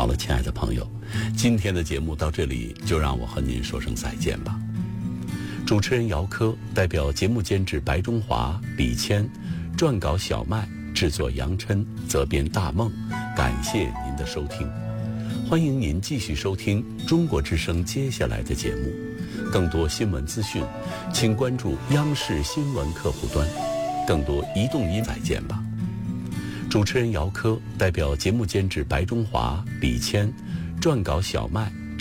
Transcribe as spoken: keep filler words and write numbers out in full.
好了，亲爱的朋友，今天的节目到这里就让我和您说声再见吧。主持人姚科代表节目监制白中华、李谦，撰稿小麦，制作杨琛，责编大梦，感谢您的收听。欢迎您继续收听中国之声接下来的节目。更多新闻资讯，请关注央视新闻客户端。更多移动音再见吧。主持人姚科代表节目监制白中华、李谦，撰稿小麦，